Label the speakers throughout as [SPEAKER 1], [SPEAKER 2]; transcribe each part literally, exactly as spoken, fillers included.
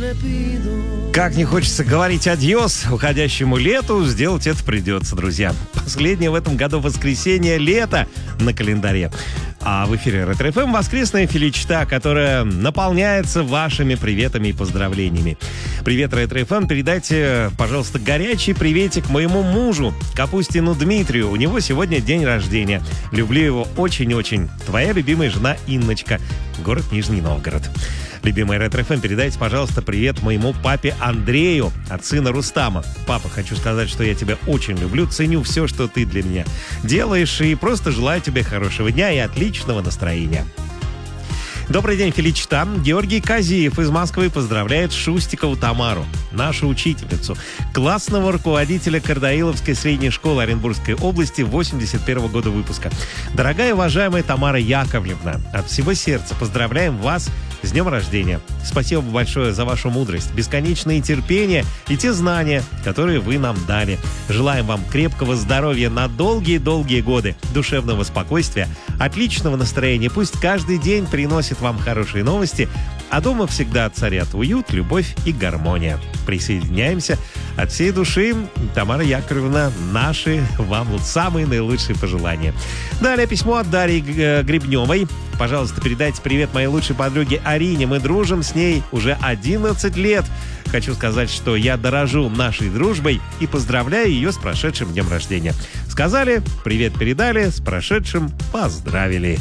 [SPEAKER 1] Как не хочется говорить адьос уходящему лету, сделать это придется, друзья. Последнее в этом году воскресенье, лето на календаре. А в эфире Ретро-эф эм воскресная филичта, которая наполняется вашими приветами и поздравлениями. Привет, Ретро-эф эм. Передайте, пожалуйста, горячий приветик моему мужу, Капустину Дмитрию. У него сегодня день рождения. Люблю его очень-очень. Твоя любимая жена Инночка. Город Нижний Новгород. Любимый Ретро-эф эм, передайте, пожалуйста, привет моему папе Андрею от сына Рустама. Папа, хочу сказать, что я тебя очень люблю, ценю все, что ты для меня делаешь, и просто желаю тебе хорошего дня и отличного настроения. Добрый день, филичта. Георгий Казиев из Москвы поздравляет Шустикову Тамару, нашу учительницу, классного руководителя Кардаиловской средней школы Оренбургской области восемьдесят первого года выпуска. Дорогая и уважаемая Тамара Яковлевна, от всего сердца поздравляем вас с днем рождения. Спасибо большое за вашу мудрость, бесконечное терпение и те знания, которые вы нам дали. Желаем вам крепкого здоровья на долгие-долгие годы, душевного спокойствия, отличного настроения. Пусть каждый день приносит вам хорошие новости, а дома всегда царят уют, любовь и гармония. Присоединяемся от всей души. Тамара Яковлевна, наши вам вот самые наилучшие пожелания. Далее письмо от Дарьи Гребневой. Пожалуйста, передайте привет моей лучшей подруге Арине. Мы дружим с ней уже одиннадцать лет. Хочу сказать, что я дорожу нашей дружбой и поздравляю ее с прошедшим днем рождения. Сказали, привет передали, с прошедшим поздравили.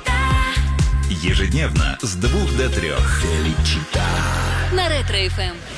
[SPEAKER 2] Ежедневно с двух до трех. Феличита.
[SPEAKER 3] На Ретро-эф эм.